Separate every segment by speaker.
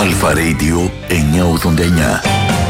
Speaker 1: Αλφα Radio 989.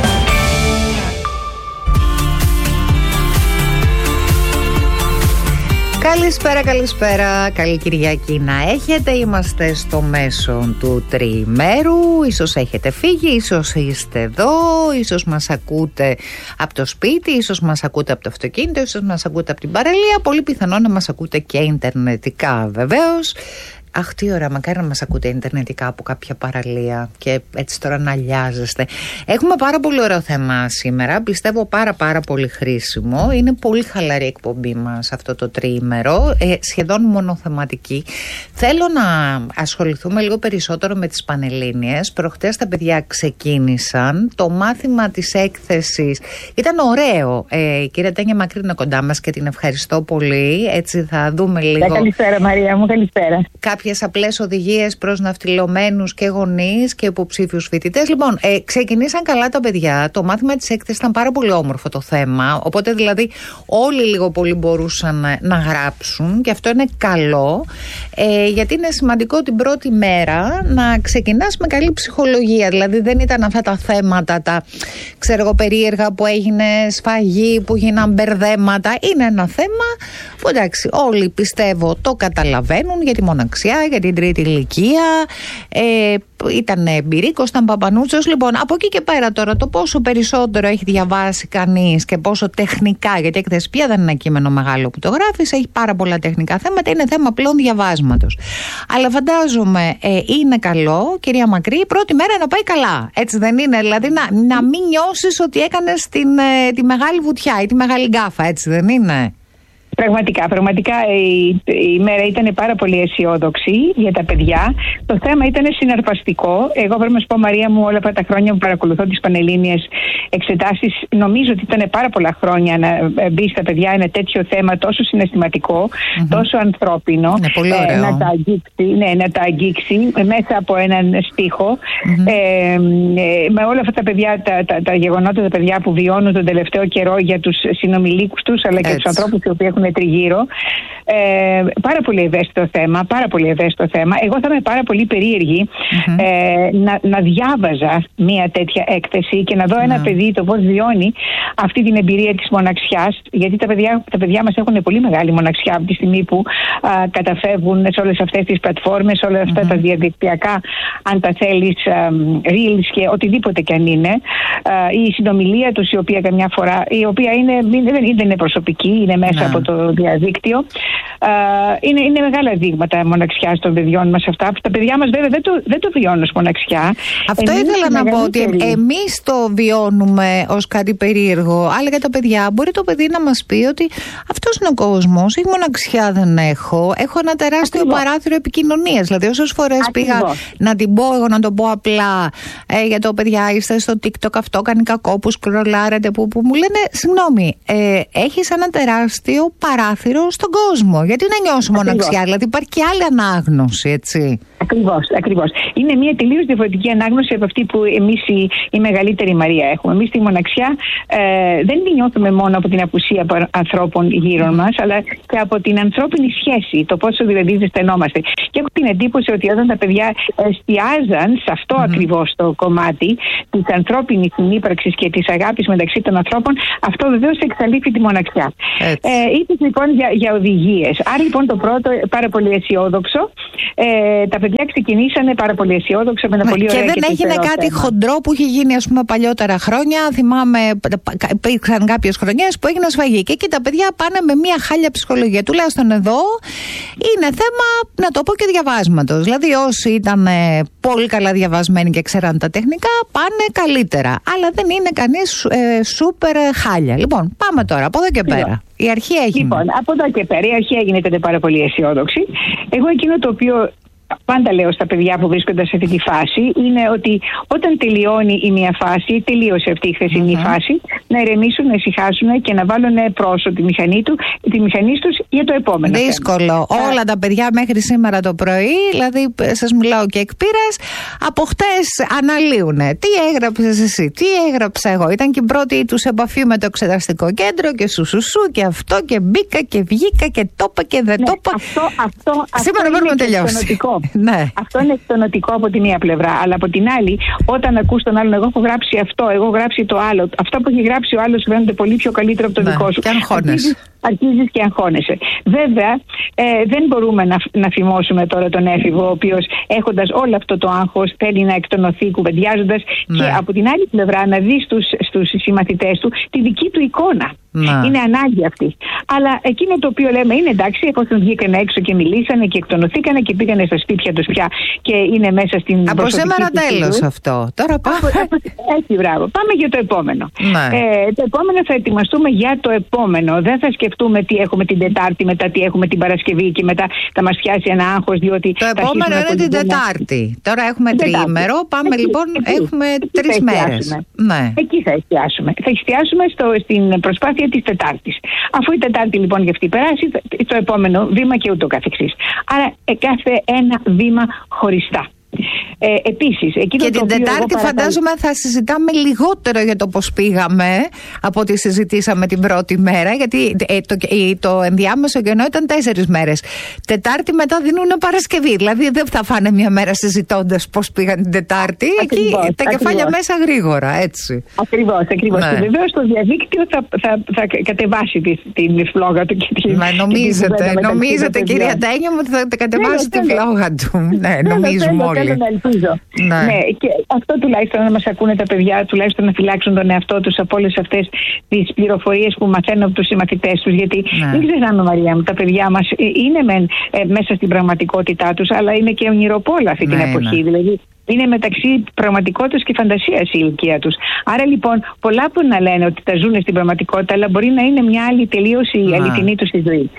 Speaker 2: Καλησπέρα, καλή Κυριακή να έχετε. Είμαστε στο μέσο του τριημέρου. Ίσως έχετε φύγει, ίσως είστε εδώ, ίσως μας ακούτε από το σπίτι, ίσως μας ακούτε από το αυτοκίνητο, ίσως μας ακούτε από την παραλία. Πολύ πιθανό να μας ακούτε και ιντερνετικά βεβαίως. Αχ, τι ωραία, μακάρι να μας ακούτε ιντερνετικά από κάποια παραλία και έτσι τώρα να λιάζεστε. Έχουμε πάρα πολύ ωραίο θέμα σήμερα, πιστεύω πάρα πολύ χρήσιμο. Είναι πολύ χαλαρή η εκπομπή μας αυτό το τριήμερο, σχεδόν μονοθεματική. Θέλω να ασχοληθούμε λίγο περισσότερο με τις Πανελλήνιες. Προχτές τα παιδιά ξεκίνησαν, το μάθημα της έκθεσης ήταν ωραίο. Η κυρία Τένια Μακρύ είναι κοντά μας και την ευχαριστώ πολύ. Έτσι θα δούμε λίγο.
Speaker 3: Καλησπέρα Μαρία μου, καλησπέρα.
Speaker 2: Κάποιες απλές οδηγίες προς ναυτιλωμένους και γονείς και υποψήφιους φοιτητές. Λοιπόν, ξεκινήσαν καλά τα παιδιά. Το μάθημα της έκθεσης ήταν πάρα πολύ όμορφο το θέμα. Οπότε δηλαδή όλοι λίγο πολύ μπορούσαν να γράψουν και αυτό είναι καλό. Γιατί είναι σημαντικό την πρώτη μέρα να ξεκινάς με καλή ψυχολογία. Δηλαδή δεν ήταν αυτά τα θέματα, τα περίεργα που έγινε σφαγή, που γίναν μπερδέματα. Είναι ένα θέμα που εντάξει, όλοι πιστεύω το καταλαβαίνουν για τη μοναξιά, για την τρίτη ηλικία. Ήταν εμπειρίκος, ήταν Παπανούτσος. Λοιπόν, από εκεί και πέρα τώρα, το πόσο περισσότερο έχει διαβάσει κανείς και πόσο τεχνικά, γιατί έκθεση πια δεν είναι ένα κείμενο μεγάλο που το γράφεις, έχει πάρα πολλά τεχνικά θέματα, είναι θέμα πλέον διαβάσματος. Αλλά φαντάζομαι είναι καλό, κυρία Μακρύ, η πρώτη μέρα να πάει καλά. Έτσι δεν είναι? Δηλαδή να μην νιώσεις ότι έκανες τη μεγάλη βουτιά ή τη μεγάλη γκάφα, έτσι δεν είναι?
Speaker 3: Πραγματικά η μέρα ήταν πάρα πολύ αισιόδοξη για τα παιδιά. Το θέμα ήταν συναρπαστικό. Εγώ πρέπει να σου πω, Μαρία μου, όλα αυτά τα χρόνια που παρακολουθώ τις Πανελλήνιες εξετάσεις, νομίζω ότι ήταν πάρα πολλά χρόνια να μπει στα παιδιά ένα τέτοιο θέμα τόσο συναισθηματικό, τόσο ανθρώπινο, να τα αγγίξει μέσα από έναν στίχο. Με όλα αυτά τα παιδιά, τα γεγονότα, τα παιδιά που βιώνουν τον τελευταίο καιρό για τους συνομιλίκους τους, αλλά και τους ανθρώπους οι οποίοι έχουν τριγύρω. Πάρα πολύ ευαίσθητο θέμα. Εγώ θα είμαι πάρα πολύ περίεργη να διάβαζα μια τέτοια έκθεση και να δω ένα παιδί το πώς βιώνει αυτή την εμπειρία της μοναξιάς, γιατί τα παιδιά μας έχουν πολύ μεγάλη μοναξιά από τη στιγμή που καταφεύγουν σε όλες αυτές τις πλατφόρμες, όλα αυτά τα διαδικτυακά, αν τα θέλεις, reels και οτιδήποτε κι αν είναι. Η συνομιλία τους, η οποία καμιά φορά, η οποία δεν είναι προσωπική, είναι μέσα από το διαδίκτυο. Είναι μεγάλα δείγματα μοναξιάς των παιδιών μας αυτά. Τα παιδιά μας βέβαια δεν το βιώνουν ως μοναξιά.
Speaker 2: Αυτό ήθελα να πω, ότι εμείς το βιώνουμε ως κάτι περίεργο, αλλά για τα παιδιά μπορεί το παιδί να μας πει ότι αυτός είναι ο κόσμος, η μοναξιά δεν έχω ένα τεράστιο παράθυρο επικοινωνίας. Δηλαδή όσες φορές πήγα να την πω εγώ, να το πω απλά, για το παιδιά είστε στο TikTok, αυτό κάνει κακό που σκρολάρετε, που μου λένε συγγνώμη, έχεις ένα τεράστιο παράθυρο στον κόσμο. Γιατί να νιώσω μοναξιά? Δηλαδή υπάρχει και άλλη ανάγνωση, έτσι.
Speaker 3: Ακριβώς. Είναι μια τελείως διαφορετική ανάγνωση από αυτή που εμείς η μεγαλύτερη Μαρία έχουμε. Εμείς τη μοναξιά δεν τη νιώθουμε μόνο από την απουσία ανθρώπων γύρω μας, αλλά και από την ανθρώπινη σχέση, το πόσο δηλαδή ζεσθενόμαστε. Και έχω την εντύπωση ότι όταν τα παιδιά εστιάζαν σε αυτό ακριβώς το κομμάτι της ανθρώπινης συνύπαρξης και της αγάπης μεταξύ των ανθρώπων, αυτό βεβαίως εξαλείφει τη μοναξιά. Είπες λοιπόν για οδηγίες. Άρα λοιπόν το πρώτο πάρα πολύ αισιόδοξο. Τα παιδιά ξεκινήσανε πάρα πολύ αισιόδοξα με ένα πολύ ωραίο
Speaker 2: και δεν έγινε κάτι χοντρό που είχε γίνει ας πούμε παλιότερα χρόνια. Θυμάμαι, υπήρξαν κάποιες χρονιές που έγινε σφαγή και εκεί τα παιδιά πάνε με μια χάλια ψυχολογία. Τουλάχιστον εδώ είναι θέμα, να το πω, και διαβάσματος. Δηλαδή όσοι ήταν πολύ καλά διαβασμένοι και ξέραν τα τεχνικά πάνε καλύτερα. Αλλά δεν είναι κανείς σούπερ χάλια. Λοιπόν, πάμε τώρα από εδώ και πέρα. Η αρχή έγινε.
Speaker 3: Λοιπόν, από εδώ και πέρα η αρχή έγινε, ήταν πάρα πολύ αισιόδοξη. Εγώ εκείνο το οποίο πάντα λέω στα παιδιά που βρίσκονται σε αυτή τη φάση είναι ότι όταν τελειώνει η μία φάση, τελείωσε αυτή η χθεσινή φάση, να ηρεμήσουν, να ησυχάσουν και να βάλουν πρόσω τη μηχανή τους για το επόμενο.
Speaker 2: Δύσκολο. Όλα τα παιδιά μέχρι σήμερα το πρωί, δηλαδή σας μιλάω και εκ πείρας, από χτες αναλύουνε. Τι έγραψες εσύ, τι έγραψα εγώ. Ήταν και η πρώτη τους επαφή με το εξεταστικό κέντρο και σουσουσού και αυτό και μπήκα και βγήκα και το είπα και δεν το είπα. Σήμερα μπορούμε να τελειώσει. Ναι.
Speaker 3: Αυτό είναι εκτονοτικό από τη μία πλευρά. Αλλά από την άλλη, όταν ακούς τον άλλον, εγώ έχω γράψει αυτό, εγώ έχω γράψει το άλλο. Αυτά που έχει γράψει ο άλλος φαίνονται πολύ πιο καλύτερο από το δικό σου.
Speaker 2: Και αγχώνεσαι.
Speaker 3: Αρχίζεις και αγχώνεσαι. Βέβαια, δεν μπορούμε να φημώσουμε τώρα τον έφηβο, ο οποίος έχοντας όλο αυτό το άγχος θέλει να εκτονωθεί κουβεντιάζοντας και από την άλλη πλευρά να δει στους συμμαθητές του τη δική του εικόνα. Είναι ανάγκη αυτή. Αλλά εκείνο το οποίο λέμε είναι εντάξει, εφόσον βγήκαν έξω και μιλήσανε και εκτονωθήκανε και πήγανε στα σπίτια τους πια και είναι μέσα στην.
Speaker 2: Από σήμερα τέλος αυτό. Τώρα πάμε.
Speaker 3: Έτσι, μπράβο. Πάμε για το επόμενο. Το επόμενο θα ετοιμαστούμε για το επόμενο. Δεν θα σκεφτούμε τι έχουμε την Τετάρτη, μετά τι έχουμε την Παρασκευή και μετά θα μας πιάσει ένα άγχος. Διότι
Speaker 2: το επόμενο είναι την Τετάρτη. Τώρα έχουμε τριήμερο. Πάμε λοιπόν, έχουμε 3 μέρες.
Speaker 3: Εκεί θα εστιάσουμε. Θα εστιάσουμε στην προσπάθεια της Τετάρτης. Αφού η Τετάρτη λοιπόν για αυτή περάσει, το επόμενο βήμα και ούτω καθεξής. Άρα κάθε ένα βήμα χωριστά. Επίσης,
Speaker 2: και την Τετάρτη φαντάζομαι θα συζητάμε λιγότερο για το πώς πήγαμε από ό,τι συζητήσαμε την πρώτη μέρα, γιατί το ενδιάμεσο κενό ήταν 4 μέρες. Τετάρτη μετά δίνουν Παρασκευή, δηλαδή δεν θα φάνε μια μέρα συζητώντας πώς πήγαν την Τετάρτη. Εκεί τα κεφάλια μέσα γρήγορα, έτσι.
Speaker 3: Ακριβώς. Ναι. Και βεβαίως το διαδίκτυο θα κατεβάσει την φλόγα του.
Speaker 2: Νομίζετε κυρία Τένια μου ότι θα κατεβάσει τη φλόγα του. Ναι, νομίζουμε όλοι.
Speaker 3: Ναι, και αυτό τουλάχιστον να μας ακούνε τα παιδιά, τουλάχιστον να φυλάξουν τον εαυτό τους από όλες αυτές τις πληροφορίες που μαθαίνουν από τους συμμαθητές τους. Γιατί μην ξεχνάμε, Μαρία μου, τα παιδιά μας είναι μέσα στην πραγματικότητά τους, αλλά είναι και ονειροπόλα αυτή την εποχή. Δηλαδή, είναι μεταξύ πραγματικότητας και φαντασίας η ηλικία τους. Άρα λοιπόν, πολλά που να λένε ότι τα ζουν στην πραγματικότητα, αλλά μπορεί να είναι μια άλλη τελείως η αληθινή τους η ζωή.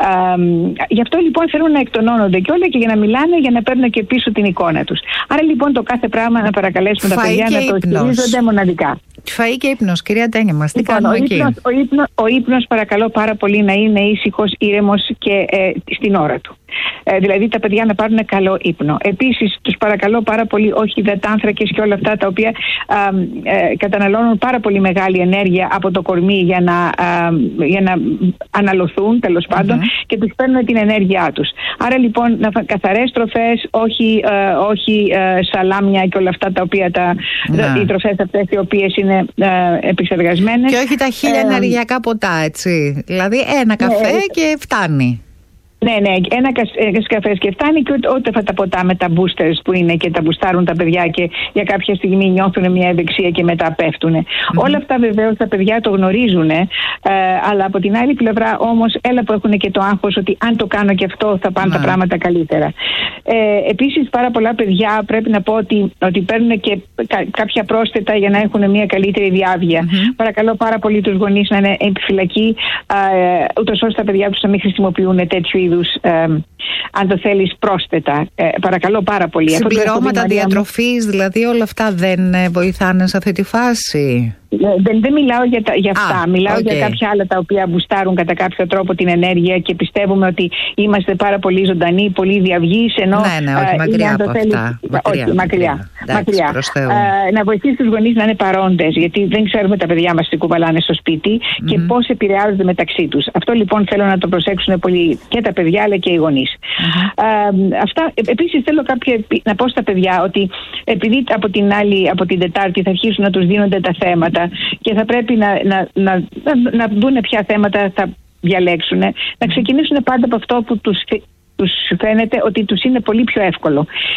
Speaker 3: Γι' αυτό λοιπόν θέλουν να εκτονώνονται και όλα και για να μιλάνε, για να παίρνουν και πίσω την εικόνα τους. Άρα λοιπόν το κάθε πράγμα να παρακαλέσουμε τα παιδιά να το χειρίζονται μοναδικά.
Speaker 2: Φαΐ και ύπνος, κυρία Τένια μας, τι κάνουμε εκεί?
Speaker 3: Ο ύπνος παρακαλώ πάρα πολύ να είναι ήσυχος, ήρεμος και στην ώρα του. Δηλαδή τα παιδιά να πάρουν καλό ύπνο. Επίσης τους παρακαλώ πάρα πολύ όχι υδατάνθρακες και όλα αυτά τα οποία καταναλώνουν πάρα πολύ μεγάλη ενέργεια από το κορμί για να αναλωθούν τέλος πάντων και τους παίρνουν την ενέργειά τους. Άρα λοιπόν καθαρές τροφές, όχι σαλάμια και όλα αυτά τα οποία οι τροφές αυτές οι οποίες είναι επεξεργασμένες.
Speaker 2: Και όχι τα 1000 ενεργειακά ποτά, έτσι. Δηλαδή ένα καφέ και φτάνει.
Speaker 3: Ναι, ένα καφέ και φτάνει και ούτε αυτά τα ποτά με τα boosters που είναι και τα μπουστάρουν τα παιδιά και για κάποια στιγμή νιώθουν μια ευεξία και μετά πέφτουν. Όλα αυτά βεβαίως τα παιδιά το γνωρίζουν, αλλά από την άλλη πλευρά όμως έλα που έχουν και το άγχος ότι αν το κάνω και αυτό θα πάνε τα πράγματα καλύτερα. Επίσης πάρα πολλά παιδιά πρέπει να πω ότι παίρνουν και κάποια πρόσθετα για να έχουν μια καλύτερη διάβγεια. Παρακαλώ πάρα πολύ τους γονείς να είναι επιφυλακοί, ούτως ώστε τα παιδιά τους να μην χρησιμοποιούν τέτοιου είδους, αν το θέλεις, πρόσθετα. Παρακαλώ πάρα πολύ.
Speaker 2: Συμπληρώματα διατροφής, δηλαδή όλα αυτά δεν βοηθάνε σε αυτή τη φάση?
Speaker 3: Δεν μιλάω για αυτά. Μιλάω για κάποια άλλα τα οποία μπουστάρουν κατά κάποιο τρόπο την ενέργεια και πιστεύουμε ότι είμαστε πάρα πολύ ζωντανοί, πολύ διαυγείς.
Speaker 2: Ναι, όχι μακριά από αυτά.
Speaker 3: Μακριά. Να βοηθήσει τους γονείς να είναι παρόντες, γιατί δεν ξέρουμε τα παιδιά μας τι κουβαλάνε στο σπίτι και πώς επηρεάζονται μεταξύ τους. Αυτό λοιπόν θέλω να το προσέξουν πολύ και τα παιδιά αλλά και οι γονείς. Αυτά. Επίσης θέλω να πω στα παιδιά ότι επειδή από την Τετάρτη θα αρχίσουν να τους δίνονται τα θέματα και θα πρέπει να δουν ποια θέματα θα διαλέξουν, να ξεκινήσουν πάντα από αυτό που τους φαίνεται ότι τους είναι πολύ πιο εύκολο.